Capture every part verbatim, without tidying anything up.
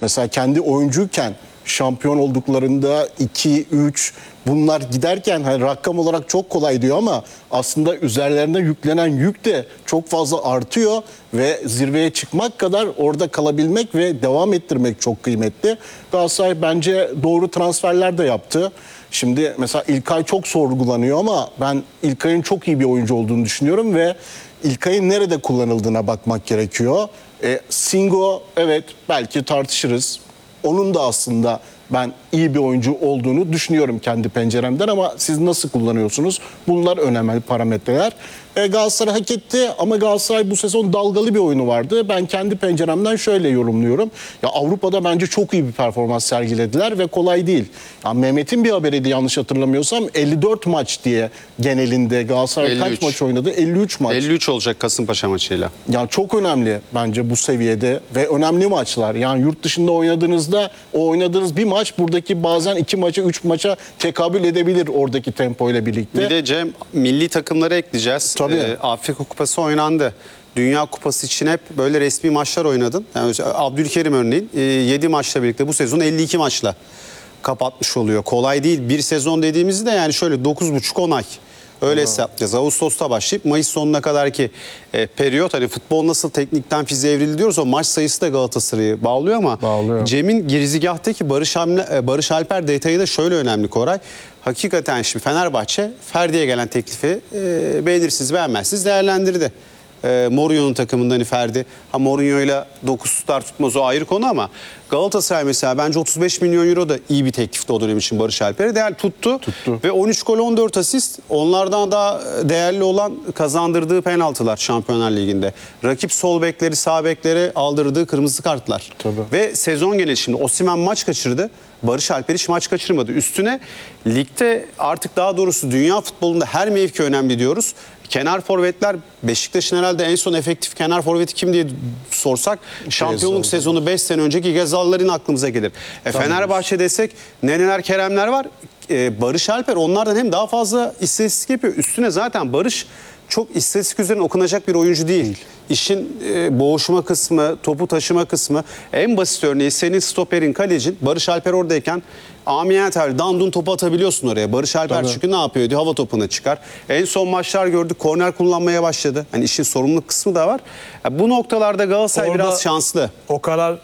Mesela kendi oyuncuyken şampiyon olduklarında iki üç bunlar giderken hani rakam olarak çok kolay diyor ama aslında üzerlerine yüklenen yük de çok fazla artıyor ve zirveye çıkmak kadar orada kalabilmek ve devam ettirmek çok kıymetli. Galatasaray bence doğru transferler de yaptı. Şimdi mesela İlkay çok sorgulanıyor ama ben İlkay'ın çok iyi bir oyuncu olduğunu düşünüyorum ve İlkay'ın nerede kullanıldığına bakmak gerekiyor. E, Singo evet belki tartışırız. Onun da aslında ben iyi bir oyuncu olduğunu düşünüyorum kendi penceremden ama siz nasıl kullanıyorsunuz? Bunlar önemli parametreler. E, Galatasaray hak etti ama Galatasaray bu sezon dalgalı bir oyunu vardı. Ben kendi penceremden şöyle yorumluyorum. Ya Avrupa'da bence çok iyi bir performans sergilediler ve kolay değil. Ya Mehmet'in bir haberiydi yanlış hatırlamıyorsam elli dört maç diye genelinde Galatasaray elli üç. kaç maç oynadı? elli üç maç. elli üç olacak Kasımpaşa maçıyla. Ya çok önemli bence bu seviyede ve önemli maçlar. Yani yurt dışında oynadığınızda o oynadığınız bir maç buradaki bazen iki maça, üç maça tekabül edebilir oradaki tempoyla birlikte. Bir de Cem milli takımları ekleyeceğiz. Tabii. Ee, Afrika Kupası oynandı. Dünya Kupası için hep böyle resmi maçlar oynadın. Yani Abdülkerim örneğin yedi maçla birlikte bu sezon elli iki maçla kapatmış oluyor. Kolay değil. Bir sezon dediğimizde yani şöyle dokuz buçuk on ay. Öyle hesaplayacağız. Ağustos'ta başlayıp Mayıs sonuna kadar ki e, periyot hani futbol nasıl teknikten fiziğe evrildi diyoruz o maç sayısı da Galatasaray'ı bağlıyor ama Bağlıyor. Cem'in girizgahtaki Barış, Hamle, Barış Alper detayı da şöyle önemli Koray. Hakikaten şimdi Fenerbahçe Ferdi'ye gelen teklifi e, beğenirsiniz beğenmezsiniz değerlendirdi. E, Mourinho'nun takımında hani Ferdi. Ha Mourinho'yla dokuz tutar tutmaz o ayrı konu ama Galatasaray mesela bence otuz beş milyon euro da iyi bir teklifti o dönem için Barış Alper'e. Değer tuttu. tuttu. Ve on üç gol on dört asist onlardan daha değerli olan kazandırdığı penaltılar Şampiyonlar Ligi'nde. Rakip sol bekleri sağ bekleri aldırdığı kırmızı kartlar. Tabii. Ve sezon geneli şimdi Osimhen maç kaçırdı. Barış Alper hiç maç kaçırmadı. Üstüne ligde artık daha doğrusu dünya futbolunda her mevki önemli diyoruz. Kenar forvetler Beşiktaş'ın herhalde en son efektif kenar forveti kim diye sorsak şampiyonluk sezonu beş sene önceki Gezal'ların aklımıza gelir. E, Fenerbahçe desek Neneler Keremler var. E, Barış Alper onlardan hem daha fazla istatistik yapıyor. Üstüne zaten Barış çok istatistik üzerine okunacak bir oyuncu değil. değil. İşin e, boğuşma kısmı, topu taşıma kısmı. En basit örneği senin stoperin, kalecin. Barış Alper oradayken amiyenter, dandun topu atabiliyorsun oraya. Barış Alper Tabii. çünkü ne yapıyor diyor, hava topuna çıkar. En son maçlar gördük, korner kullanmaya başladı. Hani işin sorumluluk kısmı da var. Yani bu noktalarda Galatasaray Orada biraz şanslı. O karar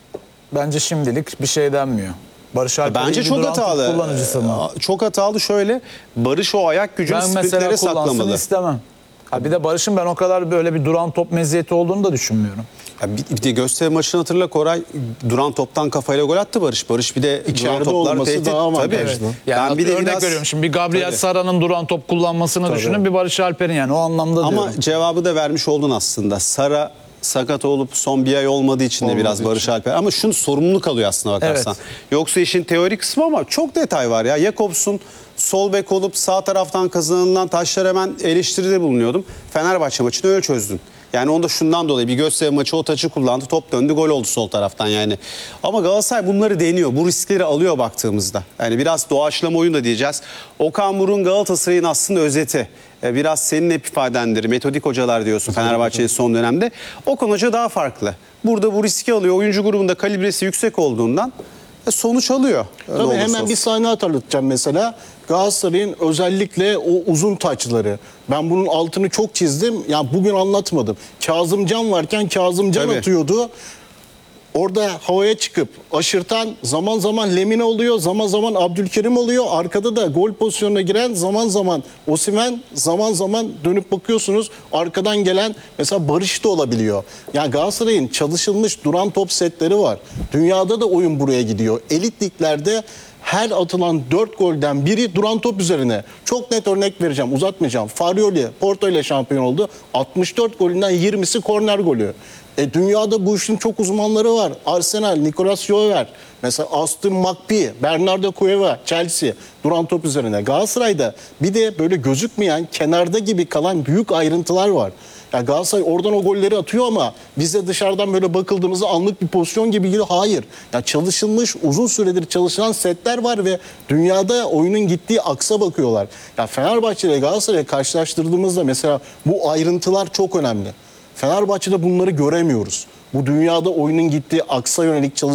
bence şimdilik bir şey denmiyor. Barış Alper bence çok hatalı. Kullanıcısı mı? Çok hatalı şöyle. Barış o ayak gücünü Ben mesela sprintlere kullansın saklamalı. istemem. Ha bir de Barış'ın ben o kadar böyle bir duran top meziyeti olduğunu da düşünmüyorum. Ya bir, bir de gösteri maçını hatırla Koray, duran toptan kafayla gol attı Barış. Barış bir de İçeride duran toplar olması tehdit. daha avantajlı. Evet. Yani ben bir de örnek biraz... veriyorum şimdi bir Gabriel Tabii. Sara'nın duran top kullanmasını Tabii. düşünün, bir Barış Alper'in, yani o anlamda Ama diyorum. cevabı da vermiş oldun aslında. Sara sakat olup son bir ay olmadığı için de Olmadığı biraz Barış için. Alper. Ama şunu sorumluluk alıyor aslında bakarsan. Evet. Yoksa işin teori kısmı ama çok detay var ya. Jakobs'un sol bek olup sağ taraftan kazanılan taşlar hemen eleştiride bulunuyordum. Fenerbahçe maçını öyle çözdün. Yani onda şundan dolayı bir gösteri maçı o taçı kullandı. Top döndü, gol oldu sol taraftan yani. Ama Galatasaray bunları deniyor. Bu riskleri alıyor baktığımızda. Yani biraz doğaçlama oyun da diyeceğiz. Okan Buruk'un Galatasaray'ın aslında özeti. Biraz senin hep ifadendir. Metodik hocalar diyorsun Fenerbahçe'nin son dönemde. Okan Hoca daha farklı. Burada bu riski alıyor. Oyuncu grubunda kalibresi yüksek olduğundan sonuç alıyor. Tabii hemen olsun. Bir sahne hatırlatacağım mesela. Galatasaray'ın özellikle o uzun taçları. Ben bunun altını çok çizdim. Ya yani bugün anlatmadım. Kazımcan varken Kazımcan Tabii. atıyordu. Orada havaya çıkıp aşırtan zaman zaman Lemine oluyor, zaman zaman Abdülkerim oluyor. Arkada da gol pozisyonuna giren zaman zaman Osimhen, zaman zaman dönüp bakıyorsunuz arkadan gelen mesela Barış da olabiliyor. Yani Galatasaray'ın çalışılmış duran top setleri var. Dünyada da oyun buraya gidiyor. Elit liglerde her atılan dört golden biri duran top üzerine. Çok net örnek vereceğim, uzatmayacağım. Farioli Porto ile şampiyon oldu. altmış dört golünden yirmisi korner golü. E, dünyada bu işin çok uzmanları var. Arsenal, Nicolas Jover, mesela Aston McPhee, Bernardo Cueva, Chelsea duran top üzerine. Galatasaray'da bir de böyle gözükmeyen, kenarda gibi kalan büyük ayrıntılar var. Ya Galatasaray oradan o golleri atıyor ama bize dışarıdan böyle bakıldığımızda anlık bir pozisyon gibi geliyor. Hayır. Ya çalışılmış, uzun süredir çalışılan setler var ve dünyada oyunun gittiği aksa bakıyorlar. Ya Fenerbahçe ile Galatasaray'ı karşılaştırdığımızda mesela bu ayrıntılar çok önemli. Fenerbahçe'de bunları göremiyoruz. Bu dünyada oyunun gittiği aksa yönelik çalışmalar